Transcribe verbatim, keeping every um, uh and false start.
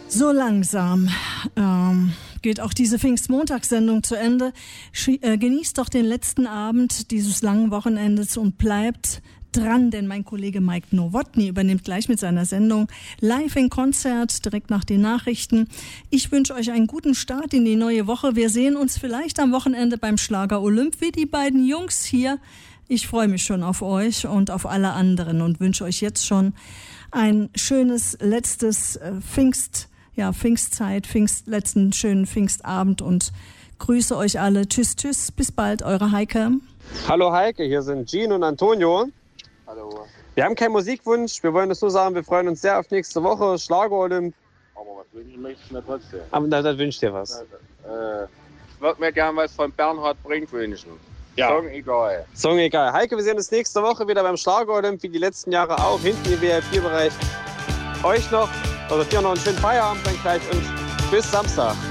So langsam ähm, geht auch diese Pfingstmontagssendung zu Ende. Sch- äh, genießt doch den letzten Abend dieses langen Wochenendes und bleibt dran, denn mein Kollege Mike Nowotny übernimmt gleich mit seiner Sendung live in Konzert direkt nach den Nachrichten. Ich wünsche euch einen guten Start in die neue Woche. Wir sehen uns vielleicht am Wochenende beim Schlager Olymp wie die beiden Jungs hier. Ich freue mich schon auf euch und auf alle anderen und wünsche euch jetzt schon ein schönes letztes äh, Pfingst, ja, Pfingstzeit, Pfingst, letzten schönen Pfingstabend und grüße euch alle. Tschüss, tschüss, bis bald, eure Heike. Hallo Heike, hier sind Jean und Antonio. Hallo. Wir haben keinen Musikwunsch, wir wollen es nur sagen, wir freuen uns sehr auf nächste Woche, Schlager Olymp. Aber was wünschen möchte ich mir trotzdem? Aber da, da wünscht dir was. Äh, ich würde mir gern was von Bernhard Brink wünschen. Ja. Song egal. Song egal. Heike, wir sehen uns nächste Woche wieder beim Schlager Olymp, wie die letzten Jahre auch, hinten im V I P-Bereich. Euch noch, oder dir noch einen schönen Feierabend dann gleich und bis Samstag.